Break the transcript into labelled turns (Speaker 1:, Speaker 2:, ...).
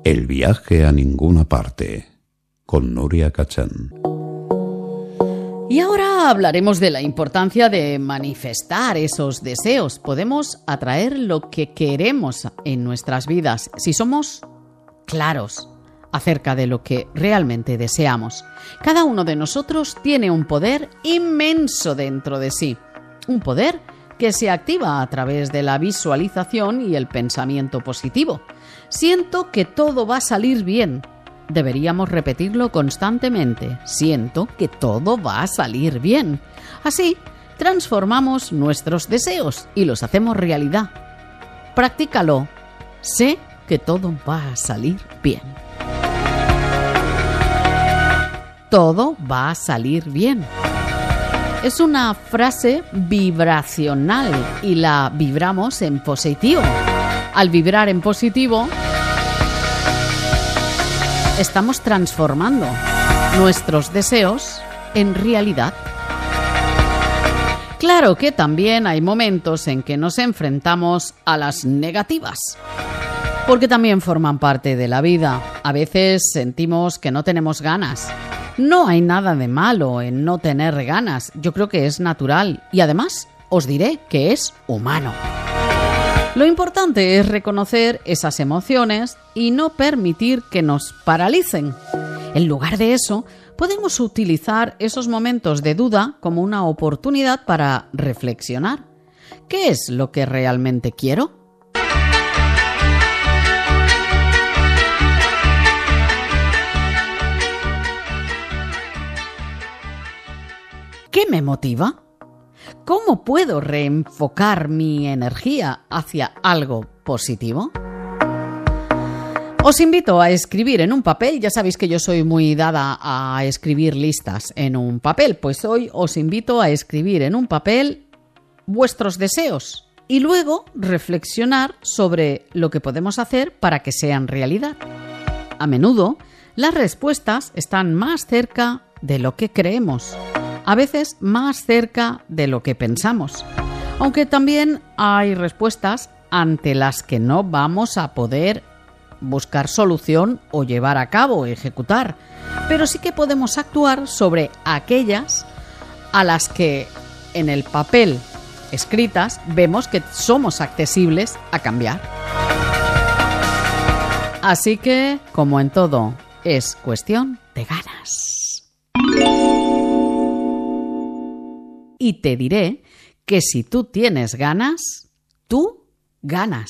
Speaker 1: El viaje a ninguna parte, con Núria Kachán.
Speaker 2: Y ahora hablaremos de la importancia de manifestar esos deseos. Podemos atraer lo que queremos en nuestras vidas si somos claros acerca de lo que realmente deseamos. Cada uno de nosotros tiene un poder inmenso dentro de sí. Un poder que se activa a través de la visualización y el pensamiento positivo. Siento que todo va a salir bien. Deberíamos repetirlo constantemente. Siento que todo va a salir bien. Así, transformamos nuestros deseos y los hacemos realidad. Practícalo. Sé que todo va a salir bien. Todo va a salir bien. Es una frase vibracional y la vibramos en positivo. Al vibrar en positivo, estamos transformando nuestros deseos en realidad. Claro que también hay momentos en que nos enfrentamos a las negativas, porque también forman parte de la vida. A veces sentimos que no tenemos ganas. No hay nada de malo en no tener ganas. Yo creo que es natural y además os diré que es humano. Lo importante es reconocer esas emociones y no permitir que nos paralicen. En lugar de eso, podemos utilizar esos momentos de duda como una oportunidad para reflexionar. ¿Qué es lo que realmente quiero? ¿Qué me motiva? ¿Cómo puedo reenfocar mi energía hacia algo positivo? Os invito a escribir en un papel. Ya sabéis que yo soy muy dada a escribir listas en un papel. Pues hoy os invito a escribir en un papel vuestros deseos y luego reflexionar sobre lo que podemos hacer para que sean realidad. A menudo, las respuestas están más cerca de lo que creemos. A veces más cerca de lo que pensamos, aunque también hay respuestas ante las que no vamos a poder buscar solución o llevar a cabo, ejecutar, pero sí que podemos actuar sobre aquellas a las que en el papel escritas vemos que somos accesibles a cambiar. Así que, como en todo, es cuestión de ganas. Y te diré que si tú tienes ganas, tú ganas.